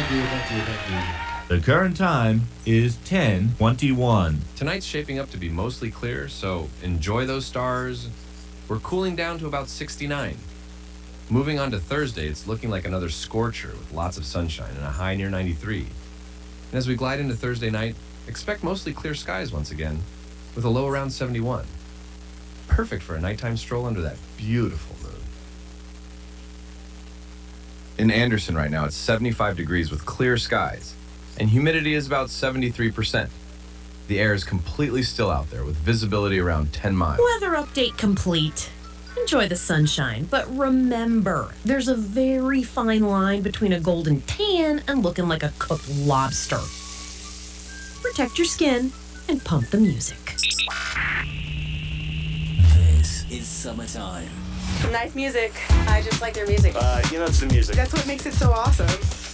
The current time is 10:21. Tonight's shaping up to be mostly clear, so enjoy those stars. We're cooling down to about 69. Moving on to Thursday, it's looking like another scorcher with lots of sunshine and a high near 93. And as we glide into Thursday night, expect mostly clear skies once again, with a low around 71. Perfect for a nighttime stroll under that beautiful moon. In Anderson right now, it's 75 degrees with clear skies, and humidity is about 73%. The air is completely still out there with visibility around 10 miles. Weather update complete. Enjoy the sunshine, but remember, there's a very fine line between a golden tan and looking like a cooked lobster. Protect your skin and pump the music. This is summertime. Nice music. I just like their music. It's the music. That's what makes it so awesome.